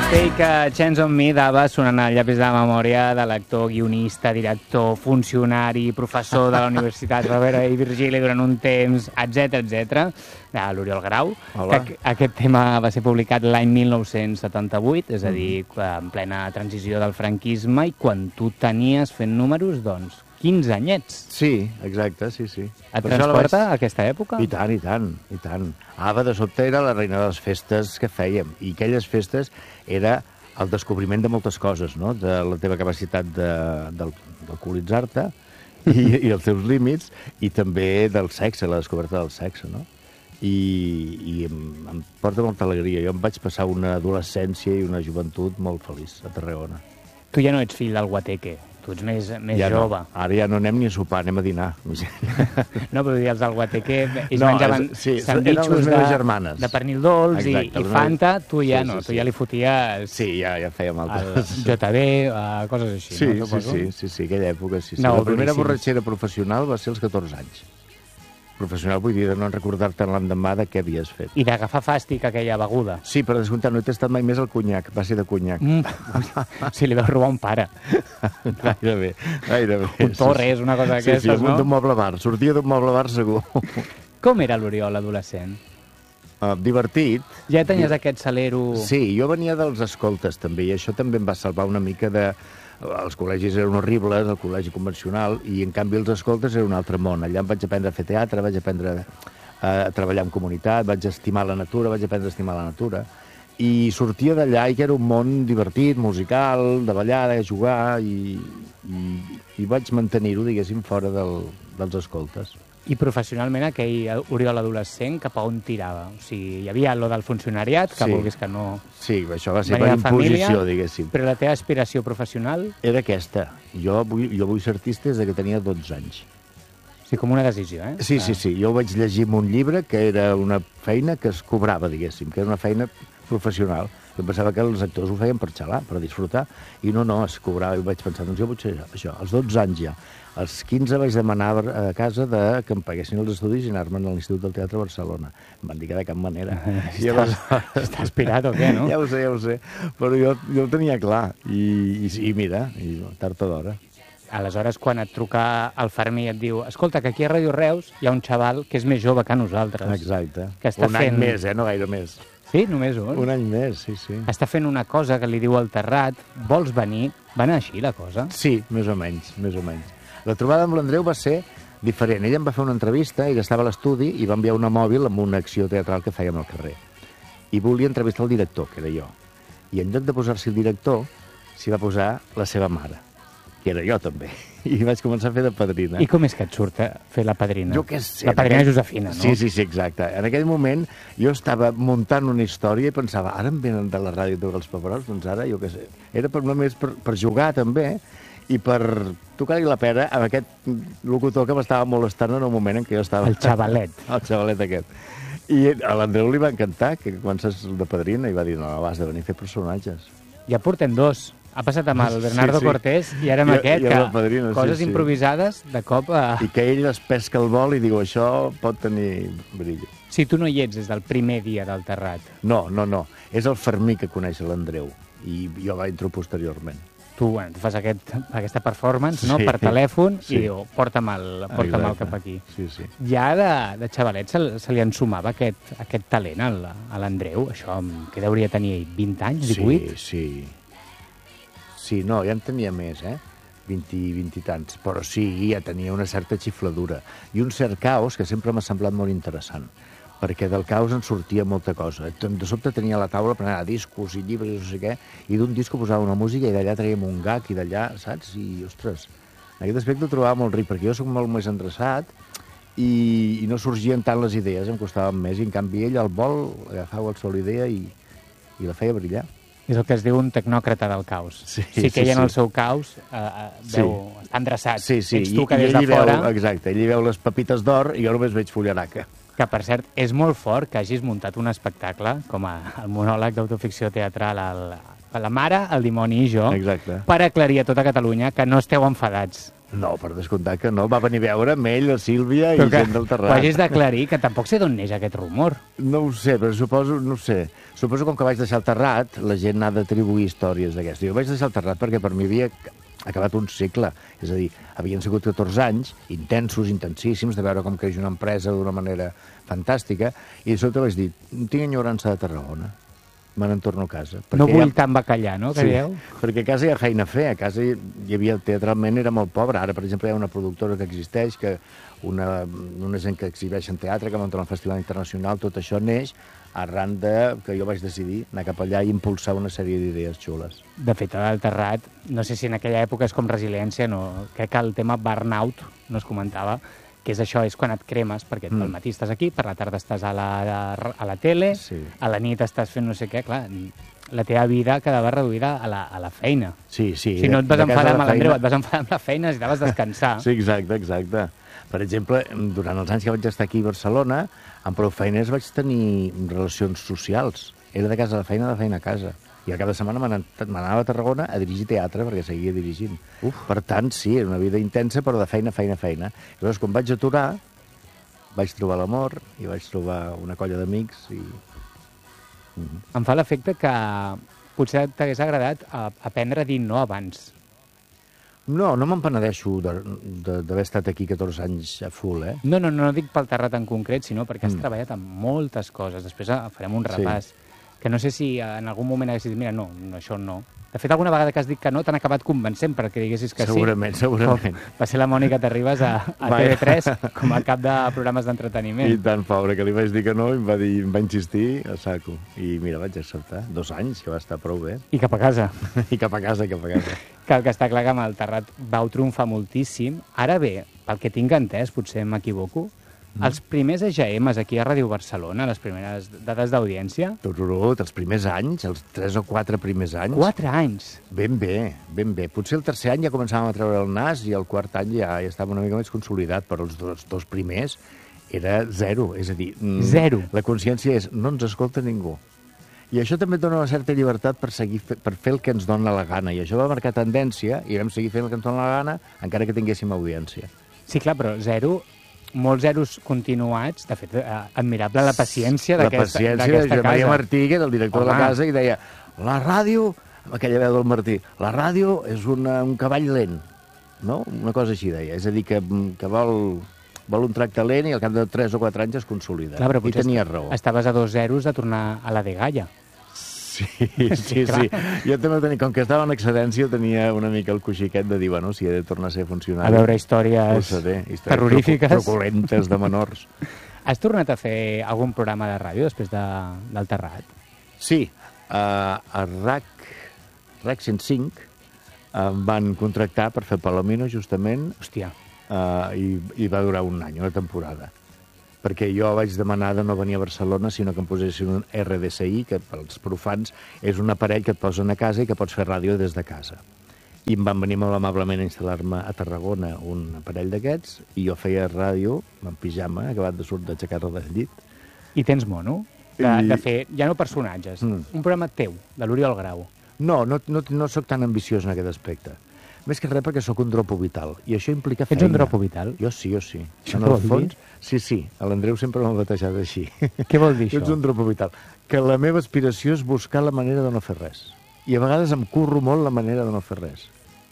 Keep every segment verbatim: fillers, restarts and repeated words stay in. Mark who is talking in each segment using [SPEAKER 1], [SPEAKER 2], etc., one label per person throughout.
[SPEAKER 1] Take a Chance on Me d'Ava sonant al llapis de la memòria de l'actor, guionista, director, funcionari, professor de la Universitat Rovira i Virgili durant un temps, etcètera, etcètera, de l'Oriol Grau. Que aquest tema va ser publicat l'any mil nou-cents setanta-vuit, és a dir, en plena transició del franquisme, i quan tu tenies fent números, doncs, quinze anyets.
[SPEAKER 2] Sí, exacte, sí, sí.
[SPEAKER 1] Et transporta a aquesta època?
[SPEAKER 2] I tant, i tant, i tant. Ava, de sobte, era la reina de les festes que fèiem, i aquelles festes era el descobriment de moltes coses, no?, de la teva capacitat d'alcoholitzar-te i, i els teus límits, i també del sexe, la descoberta del sexe, no? I, i em, em porta molta alegria. Jo em vaig passar una adolescència i una joventut molt feliç a Tarragona.
[SPEAKER 1] Tu ja no ets fill del guateque. Tu ets més, més
[SPEAKER 2] ja
[SPEAKER 1] jove.
[SPEAKER 2] No. Ara ja no anem ni a sopar, anem a dinar.
[SPEAKER 1] No, però dir, els del guateque, ells
[SPEAKER 2] no,
[SPEAKER 1] menjaven
[SPEAKER 2] sí,
[SPEAKER 1] sandvitxos de, de pernil dolç. Exacte, i, i Fanta, tu ja sí, no, sí, tu sí. ja li foties...
[SPEAKER 2] Sí, ja, ja fèiem altres.
[SPEAKER 1] El J B, uh, coses així,
[SPEAKER 2] sí,
[SPEAKER 1] no?
[SPEAKER 2] Sí, sí, sí, sí, aquella època, sí. sí.
[SPEAKER 1] No,
[SPEAKER 2] la primera
[SPEAKER 1] boníssims.
[SPEAKER 2] borratxera professional va ser als catorze anys. Professional vull dir de no recordar-te l'endemà de què havies fet.
[SPEAKER 1] I d'agafar fàstic aquella beguda.
[SPEAKER 2] Sí, per descomptat, no he tastat mai més el conyac, va ser de conyac.
[SPEAKER 1] Mm. Si li vas robar un pare.
[SPEAKER 2] Gairebé, gairebé.
[SPEAKER 1] Un Torres, sí, una cosa d'aquestes,
[SPEAKER 2] sí, sí,
[SPEAKER 1] no?
[SPEAKER 2] d'un moble bar, sortia d'un moble bar segur.
[SPEAKER 1] Com era l'Oriol adolescent?
[SPEAKER 2] Uh, divertit.
[SPEAKER 1] Ja tenies aquest salero...
[SPEAKER 2] Sí, jo venia dels escoltes també, i això també em va salvar una mica de... Els col·legis eren horribles, el col·legi convencional, i en canvi els escoltes era un altre món. Allà em vaig aprendre a fer teatre, vaig aprendre a treballar en comunitat, vaig estimar la natura, vaig aprendre a estimar la natura, i sortia d'allà i que era un món divertit, musical, de ballar, de jugar, i, i, i vaig mantenir-ho, diguéssim, fora del, dels escoltes.
[SPEAKER 1] I professionalment aquell Oriol adolescent cap a on tirava? O sigui, hi havia lo del funcionariat, que sí. vulguis que no...
[SPEAKER 2] Sí, això va ser per imposició, família, diguéssim.
[SPEAKER 1] Però la teva aspiració professional?
[SPEAKER 2] Era aquesta. Jo vull, jo vull ser artista des que tenia dotze anys.
[SPEAKER 1] Sí, com una decisió, eh?
[SPEAKER 2] Sí, sí, sí. Jo vaig llegir un llibre que era una feina que es cobrava, diguéssim, que era una feina professional. Jo pensava que els actors ho feien per xalar, per disfrutar, i no, no, es cobrava. I vaig pensar, doncs jo vull ser això. Als dotze anys ja. Als quinze vaig demanar a casa de que em paguessin els estudis i anar-me'n a l'Institut del Teatre de Barcelona. Em van dir que de cap manera.
[SPEAKER 1] Està, llavors... està aspirat o què, no?
[SPEAKER 2] Ja ho sé, ja ho sé. Però jo, jo ho tenia clar. I, i, i mira, i tard o d'hora.
[SPEAKER 1] Aleshores, quan et truca el Fermí i et diu escolta, que aquí a Ràdio Reus hi ha un xaval que és més jove que nosaltres.
[SPEAKER 2] Exacte.
[SPEAKER 1] Que està
[SPEAKER 2] un
[SPEAKER 1] fent...
[SPEAKER 2] any més, eh? No gaire més.
[SPEAKER 1] Sí? Només un?
[SPEAKER 2] Un any més, sí, sí.
[SPEAKER 1] Està fent una cosa que li diu al Terrat. Vols venir? Va anar així, la cosa?
[SPEAKER 2] Sí, més o menys, més o menys. La trobada amb l'Andreu va ser diferent. Ella em va fer una entrevista, ella estava a l'estudi i va enviar una mòbil amb una acció teatral que fèiem al carrer. I volia entrevistar el director, que era jo. I en lloc de posar-s'hi el director, s'hi va posar la seva mare, que era jo també. I vaig començar a fer de padrina.
[SPEAKER 1] I com és que et surt a fer la padrina?
[SPEAKER 2] Jo què sé.
[SPEAKER 1] La padrina
[SPEAKER 2] aquell...
[SPEAKER 1] Josefina, no?
[SPEAKER 2] Sí, sí, sí, exacte. En aquell moment jo estava muntant una història i pensava, ara em venen de la ràdio tots els paperots, doncs ara, jo què sé. Era per, només per, per jugar, també, i per tocar-li la pera amb aquest locutor que m'estava molestant en un moment en què jo estava...
[SPEAKER 1] El xavalet.
[SPEAKER 2] El xavalet aquest. I a l'Andreu li va encantar que comences de padrina i va dir, no, vas de venir a fer personatges.
[SPEAKER 1] Ja portem dos. Ha passat amb el Bernardo sí, sí. Cortés i ara amb
[SPEAKER 2] I,
[SPEAKER 1] aquest,
[SPEAKER 2] i
[SPEAKER 1] que
[SPEAKER 2] padrina,
[SPEAKER 1] coses
[SPEAKER 2] sí, sí.
[SPEAKER 1] improvisades de cop a...
[SPEAKER 2] I que ell es pesca el vol i diu, això pot tenir brillo.
[SPEAKER 1] Si tu no hi ets des del primer dia del Terrat.
[SPEAKER 2] No, no, no. És el Fermí que coneix l'Andreu i jo va entrar posteriorment.
[SPEAKER 1] Tu, bueno, tu fas aquest, aquesta performance, no?,
[SPEAKER 2] sí,
[SPEAKER 1] per telèfon,
[SPEAKER 2] sí.
[SPEAKER 1] i diu, porta'm el, porta'm el cap aquí.
[SPEAKER 2] Sí, sí.
[SPEAKER 1] Ja de, de xavalet se, se li ensumava aquest, aquest talent al, a l'Andreu, això que hauria de tenir vint anys, divuit?
[SPEAKER 2] Sí, sí. Sí, no, ja en tenia més, eh? vint, vint i tants. Però sí, ja tenia una certa xifladura. I un cert caos que sempre m'ha semblat molt interessant, perquè del caos en sortia molta cosa. De sobte tenia la taula plena de discos i llibres i no sé què, i d'un disco posava una música i d'allà traiem un gag i d'allà, saps? I, ostres, en aquest aspecte ho trobava molt ric, perquè jo soc molt més endreçat i, i no sorgien tant les idees, em costaven més, i en canvi ell al vol agafava la sola idea i, i la feia brillar.
[SPEAKER 1] És el que es diu un tecnòcrata del caos.
[SPEAKER 2] Sí,
[SPEAKER 1] sí que
[SPEAKER 2] sí,
[SPEAKER 1] ell en el
[SPEAKER 2] sí.
[SPEAKER 1] seu caos eh, veu, sí. està endreçat.
[SPEAKER 2] Sí, sí.
[SPEAKER 1] Ets tu que
[SPEAKER 2] I,
[SPEAKER 1] des
[SPEAKER 2] i
[SPEAKER 1] de fora...
[SPEAKER 2] Veu, exacte, ell hi veu les pepites d'or i jo només veig fullaraca.
[SPEAKER 1] Que, per cert, és molt fort que hagis muntat un espectacle, com a, el monòleg d'autoficció teatral, el, la mare, el dimoni i jo,
[SPEAKER 2] Exacte.
[SPEAKER 1] per aclarir a tota Catalunya que no esteu enfadats,
[SPEAKER 2] No, per descomptar que no. Va venir a veure amb ell, la Sílvia i
[SPEAKER 1] Però que
[SPEAKER 2] gent del
[SPEAKER 1] ho
[SPEAKER 2] Terrat.
[SPEAKER 1] hagis d'aclarir, que tampoc sé d'on neix aquest rumor.
[SPEAKER 2] No ho sé, però suposo, no ho sé. Suposo que com que vaig deixar el Terrat, la gent ha d'atribuir històries d'aquestes. Jo vaig deixar el Terrat perquè per mi havia acabat un cicle. És a dir, havien sigut catorze anys, intensos, intensíssims, de veure com creix una empresa d'una manera fantàstica, i de sobte vaig dir, tinc enyorança de Tarragona. Me n'en torno a casa.
[SPEAKER 1] No vull
[SPEAKER 2] ha...
[SPEAKER 1] tant bacallà, no? Que
[SPEAKER 2] Sí,
[SPEAKER 1] dieu?
[SPEAKER 2] perquè a casa hi ha feina a fer. A casa hi hi havia, teatralment era molt pobre. Ara, per exemple, hi ha una productora que existeix, que una, una gent que exhibeix en teatre, que munta un festival internacional, tot això neix arran de que jo vaig decidir anar cap allà i impulsar una sèrie d'idees xules.
[SPEAKER 1] De fet, al Terrat, no sé si en aquella època és com resiliència, no. Crec que el tema burnout no es comentava, que és això, és quan et cremes, perquè mm. al matí estàs aquí, per la tarda estàs a la, a la tele,
[SPEAKER 2] Sí.
[SPEAKER 1] a la nit estàs fent no sé què, clar, la teva vida quedava reduïda a la, a la feina.
[SPEAKER 2] Sí, sí.
[SPEAKER 1] Si no et vas
[SPEAKER 2] de casa
[SPEAKER 1] enfadar
[SPEAKER 2] a
[SPEAKER 1] amb
[SPEAKER 2] la
[SPEAKER 1] l'Andreu,
[SPEAKER 2] feina.
[SPEAKER 1] et vas enfadar amb la feina, necessitaves descansar.
[SPEAKER 2] Sí, exacte, exacte. Per exemple, durant els anys que vaig estar aquí a Barcelona, amb prou feines vaig tenir relacions socials. Era de casa a la feina, de feina a casa. I al cap de setmana m'anava a Tarragona a dirigir teatre, perquè seguia dirigint. Uf. Per tant, sí, era una vida intensa, però de feina, feina, feina. I llavors, quan vaig aturar, vaig trobar l'amor i vaig trobar una colla d'amics i... Mm-hmm.
[SPEAKER 1] Em fa l'efecte que potser t'hagués agradat aprendre a dir no abans.
[SPEAKER 2] No, no me'n penedeixo d'haver estat aquí catorze anys a full, eh?
[SPEAKER 1] No, no, no dic pel Terrat en concret, sinó perquè has
[SPEAKER 2] Mm.
[SPEAKER 1] treballat en moltes coses. Després farem un repàs. Sí. Que no sé si en algun moment haguessis dit, mira, no, no, això no. De fet, alguna vegada que has dit que no, t'han acabat convencent perquè diguessis que
[SPEAKER 2] segurament,
[SPEAKER 1] sí.
[SPEAKER 2] Segurament, segurament.
[SPEAKER 1] Va ser la Mònica Terribas a, a T V tres com a cap de programes d'entreteniment.
[SPEAKER 2] I tant, pobre, que li vaig dir que no i em va, dir, em va insistir a saco. I mira, vaig acceptar. Dos anys, que va estar prou bé.
[SPEAKER 1] I cap a casa.
[SPEAKER 2] I cap a casa, cap a casa.
[SPEAKER 1] Que el que està clar que amb el Terrat vau triomfar moltíssim. Ara bé, pel que tinc entès, potser m'equivoco, Mm. els primers E G Ms aquí a Ràdio Barcelona, les primeres dades d'audiència...
[SPEAKER 2] Tururut, els primers anys, els tres o quatre primers anys...
[SPEAKER 1] Quatre anys!
[SPEAKER 2] Ben bé, ben bé. Potser el tercer any ja començàvem a treure el nas i el quart any ja, ja estava una mica més consolidat, però els dos, dos primers era zero, és a dir...
[SPEAKER 1] Zero.
[SPEAKER 2] La consciència és, no ens escolta ningú. I això també et dona una certa llibertat per, seguir, per fer el que ens dona la gana. I això va marcar tendència i vam seguir fent el que ens dona la gana encara que tinguéssim audiència.
[SPEAKER 1] Sí, clar, però zero... molts zeros continuats, de fet, eh, admirable la paciència d'aquesta casa.
[SPEAKER 2] La paciència de Joan Maria Martí, que era el director Home. de la casa, i deia, la ràdio, amb aquella veu del Martí, la ràdio és una, un cavall lent, no? Una cosa així deia, és a dir, que, que vol, vol un tracte lent i al cap de tres o quatre anys es consolida.
[SPEAKER 1] Clar, però
[SPEAKER 2] I tenia raó.
[SPEAKER 1] Estaves a dos zeros de tornar a la de Gaia.
[SPEAKER 2] Sí, sí, sí. Jo també tenia, com que estava en excedència, tenia una mica el coixiquet de dir, bueno, si he de tornar a ser funcionari...
[SPEAKER 1] A veure històries
[SPEAKER 2] històries
[SPEAKER 1] terrorífiques.
[SPEAKER 2] Truculentes de menors.
[SPEAKER 1] Has tornat a fer algun programa de ràdio després de, del Terrat?
[SPEAKER 2] Sí, uh, a RAC, RAC cent cinc em van contractar per fer Palomino, justament.
[SPEAKER 1] Hòstia.
[SPEAKER 2] Uh, i, I va durar un any, una temporada. Perquè jo vaig demanar de no venir a Barcelona, sinó que em posessin un R D S I, que pels profans és un aparell que et posen a casa i que pots fer ràdio des de casa. I em van venir molt amablement a instal·lar-me a Tarragona un aparell d'aquests, i jo feia ràdio en pijama, acabat de sort d'aixecar-me del llit.
[SPEAKER 1] I tens mono? De,
[SPEAKER 2] I...
[SPEAKER 1] de fer, ja no personatges, mm. un programa teu, de l'Oriol Grau.
[SPEAKER 2] No, no, no, no sóc tan ambiciós en aquest aspecte. Més que res perquè sóc un dropo vital, i això implica feina.
[SPEAKER 1] Ets un dropo vital?
[SPEAKER 2] Jo sí, jo sí.
[SPEAKER 1] Això
[SPEAKER 2] en
[SPEAKER 1] què
[SPEAKER 2] el
[SPEAKER 1] vol
[SPEAKER 2] fons,
[SPEAKER 1] dir?
[SPEAKER 2] Sí, sí, l'Andreu sempre m'ha batejat així.
[SPEAKER 1] Què vol dir això?
[SPEAKER 2] Ets un dropo vital. Que la meva aspiració és buscar la manera de no fer res. I a vegades em curro molt la manera de no fer res.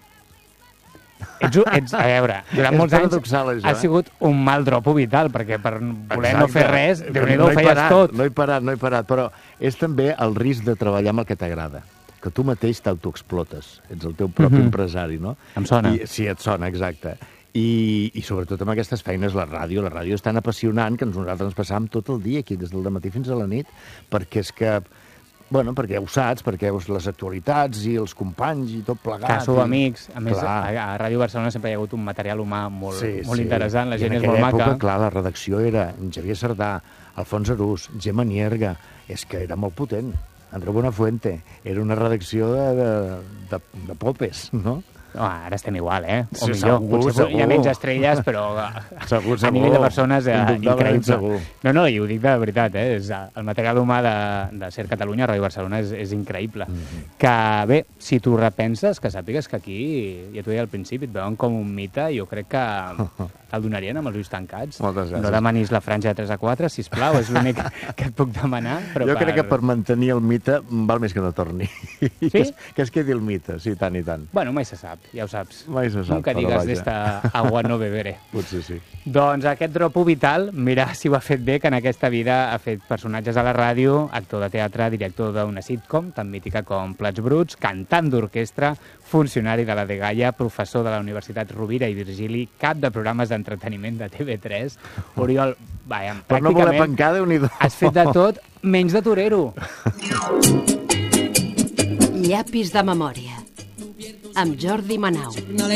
[SPEAKER 1] Ets, ets, a veure, durant molts anys
[SPEAKER 2] això,
[SPEAKER 1] has
[SPEAKER 2] eh?
[SPEAKER 1] sigut un mal dropo vital, perquè per voler
[SPEAKER 2] Exacte.
[SPEAKER 1] no fer res, déu-n'hi-do,
[SPEAKER 2] no
[SPEAKER 1] ho feies
[SPEAKER 2] parat,
[SPEAKER 1] tot.
[SPEAKER 2] No he parat, no he parat, però és també el risc de treballar amb el que t'agrada, que tu mateix t'autoexplotes, ets el teu propi
[SPEAKER 1] Mm-hmm.
[SPEAKER 2] empresari, no?
[SPEAKER 1] Em sona.
[SPEAKER 2] I, sí, et sona, exacte. I, I sobretot amb aquestes feines, la ràdio, la ràdio és tan apassionant que nosaltres ens passàvem tot el dia aquí, des del matí fins a la nit, perquè és que... Bueno, perquè ho saps, perquè veus les actualitats i els companys i tot plegat.
[SPEAKER 1] Que sou
[SPEAKER 2] i...
[SPEAKER 1] amics. A més,
[SPEAKER 2] Clar.
[SPEAKER 1] a, a Ràdio Barcelona sempre hi ha hagut un material humà molt,
[SPEAKER 2] Sí,
[SPEAKER 1] molt
[SPEAKER 2] sí.
[SPEAKER 1] interessant, la
[SPEAKER 2] I
[SPEAKER 1] gent
[SPEAKER 2] en
[SPEAKER 1] és molt
[SPEAKER 2] aquella època,
[SPEAKER 1] maca.
[SPEAKER 2] clar, la redacció era en Xavier Sardà, Alfons Arús, Gemma Nierga, és que era molt potent. Andreu Buenafuente, era una redacció de, de, de, de popes, no?
[SPEAKER 1] No, ara estem igual, eh? O
[SPEAKER 2] Sí,
[SPEAKER 1] millor,
[SPEAKER 2] segur,
[SPEAKER 1] potser
[SPEAKER 2] segur.
[SPEAKER 1] hi ha menys estrelles, però
[SPEAKER 2] Segur,
[SPEAKER 1] a
[SPEAKER 2] segur.
[SPEAKER 1] nivell de persones eh,
[SPEAKER 2] Indubtablement
[SPEAKER 1] increïble.
[SPEAKER 2] segur.
[SPEAKER 1] No, no, i ho dic de veritat, eh? És, el material humà de, de Ser Catalunya, Ràdio Barcelona, és, és increïble. Mm -hmm. Que bé, si tu repenses, que sàpigues que aquí, ja t'ho deia al principi, et veuen com un mite, jo crec que te'l donarien amb els ulls tancats.
[SPEAKER 2] Moltes gràcies.
[SPEAKER 1] No demanis la franja de tres a quatre, sisplau, és l'únic que et puc demanar. Però
[SPEAKER 2] jo
[SPEAKER 1] per...
[SPEAKER 2] crec que per mantenir el mite val més que no torni.
[SPEAKER 1] Sí?
[SPEAKER 2] que, es, que es quedi el mite, sí, tant i tant.
[SPEAKER 1] Bueno, mai se sap, ja ho saps.
[SPEAKER 2] Mai se sap,
[SPEAKER 1] Nunca
[SPEAKER 2] però
[SPEAKER 1] digas
[SPEAKER 2] vaja.
[SPEAKER 1] d'esta agua no beberé.
[SPEAKER 2] Potser sí.
[SPEAKER 1] Doncs aquest Dropo Vital, mira si ho ha fet bé, que en aquesta vida ha fet personatges a la ràdio, actor de teatre, director d'una sitcom, tan mítica com Plats Bruts, cantant d'orquestra, funcionari de la Dgaia, professor de la Universitat Rovira i Virgili, cap de programes d'entreteniment de T V tres. Oriol, vaja,
[SPEAKER 2] Per no voler
[SPEAKER 1] pràcticament
[SPEAKER 2] pencar, Déu-n'hi-do.
[SPEAKER 1] has fet de tot menys de torero.
[SPEAKER 3] Llapis de memòria, amb Jordi Manau.